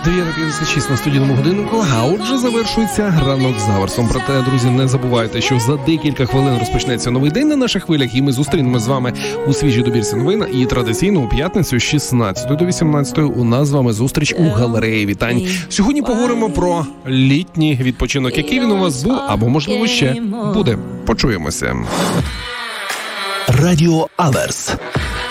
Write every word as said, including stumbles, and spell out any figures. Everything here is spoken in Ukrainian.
дев'ята п'ятдесят шість на студійному годиннику, а отже завершується ранок з Аверсом. Проте, друзі, не забувайте, що за декілька хвилин розпочнеться новий день на наших хвилях, і ми зустрінемося з вами у свіжій добірці новин. І традиційно у п'ятницю з шістнадцятої до вісімнадцятої у нас з вами зустріч у галереї вітань. Сьогодні поговоримо про літній відпочинок, який він у вас був, або, можливо, ще буде. Почуємося. Радіо Аверс.